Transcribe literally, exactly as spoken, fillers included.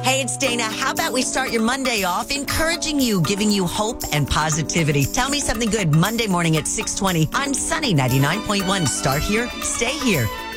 Hey, it's Dana. How about we start your Monday off encouraging you, giving you hope and positivity? Tell me something good Monday morning at six twenty on Sunny ninety-nine point one. Start here, stay here.